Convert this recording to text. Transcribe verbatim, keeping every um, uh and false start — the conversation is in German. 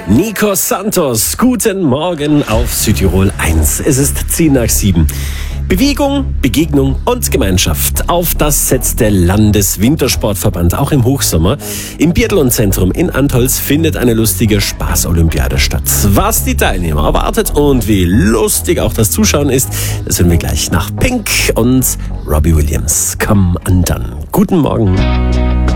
Nico Santos, guten Morgen auf Südtirol eins. Es ist zehn nach sieben. Bewegung, Begegnung und Gemeinschaft. Auf das setzt der Landeswintersportverband auch im Hochsommer. Im Biathlonzentrum in Antholz findet eine lustige Spaß-Olympiade statt. Was die Teilnehmer erwartet und wie lustig auch das Zuschauen ist, das hören wir gleich nach Pink und Robbie Williams. Come undone. Guten Morgen.